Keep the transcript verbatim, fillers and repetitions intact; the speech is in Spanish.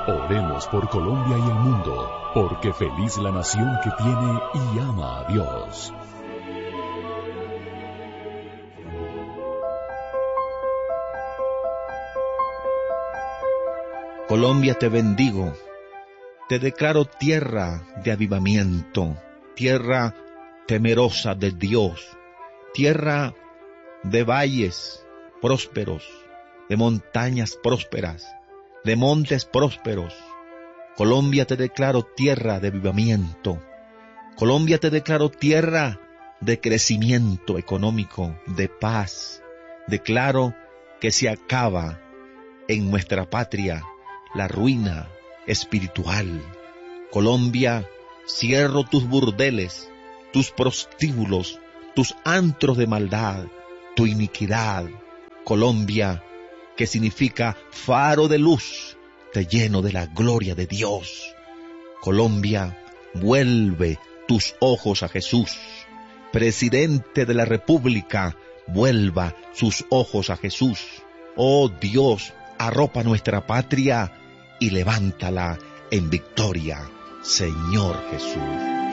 Oremos por Colombia y el mundo, porque feliz la nación que tiene y ama a Dios. Colombia, te bendigo, te declaro tierra de avivamiento, tierra temerosa de Dios, tierra de valles prósperos, de montañas prósperas, de montes prósperos. Colombia, te declaro tierra de avivamiento. Colombia, te declaro tierra de crecimiento económico, de paz. Declaro que se acaba en nuestra patria la ruina espiritual. Colombia, cierro tus burdeles, tus prostíbulos, tus antros de maldad, tu iniquidad. Colombia, que significa faro de luz, te lleno de la gloria de Dios. Colombia, vuelve tus ojos a Jesús. Presidente de la República, vuelva sus ojos a Jesús. Oh Dios, arropa nuestra patria y levántala en victoria, Señor Jesús.